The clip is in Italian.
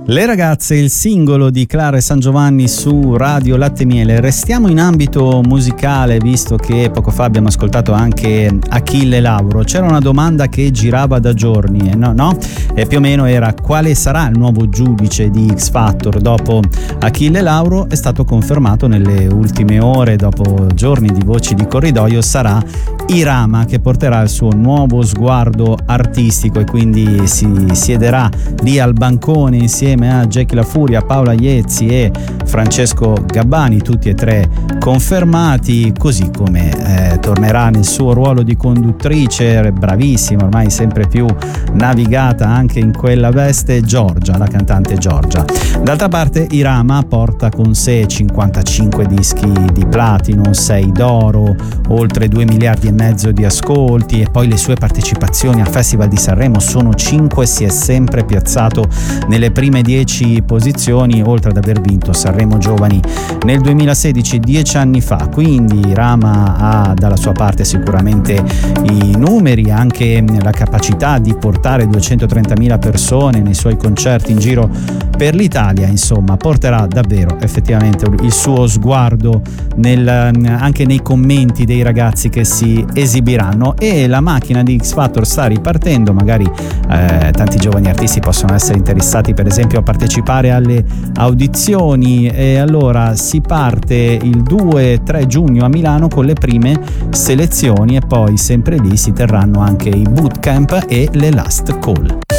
Le ragazze, il singolo di Clara e San Giovanni su Radio Latte Miele. Restiamo in ambito musicale, visto che poco fa abbiamo ascoltato anche Achille Lauro. C'era una domanda che girava da giorni, e più o meno era: quale sarà il nuovo giudice di X Factor dopo Achille Lauro? È stato confermato nelle ultime ore, dopo giorni di voci di corridoio, sarà Irama, che porterà il suo nuovo sguardo artistico e quindi si siederà lì al bancone insieme a Jackie La Furia, Paola Iezzi e Francesco Gabbani, tutti e tre confermati, così come tornerà nel suo ruolo di conduttrice, bravissima, ormai sempre più navigata anche in quella veste, Giorgia, la cantante Giorgia. D'altra parte Irama porta con sé 55 dischi di platino, 6 d'oro, oltre 2 miliardi e mezzo di ascolti, e poi le sue partecipazioni al Festival di Sanremo sono 5, si è sempre piazzato nelle prime 10 posizioni, oltre ad aver vinto Sanremo Giovani nel 2016, 10 anni fa. Quindi Rama ha dalla sua parte sicuramente i numeri, anche la capacità di portare 230.000 persone nei suoi concerti in giro per l'Italia. Insomma, porterà davvero effettivamente il suo sguardo anche nei commenti dei ragazzi che si esibiranno, e la macchina di X Factor sta ripartendo. Magari tanti giovani artisti possono essere interessati per esempio a partecipare alle audizioni, e allora si parte il 2-3 giugno a Milano con le prime selezioni, e poi sempre lì si terranno anche i bootcamp e le last call.